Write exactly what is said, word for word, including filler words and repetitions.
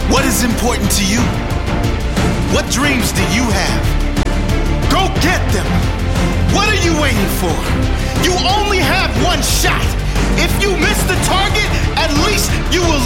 What is important to you? What dreams do you have? Go get them. What are you waiting for? You only have one shot.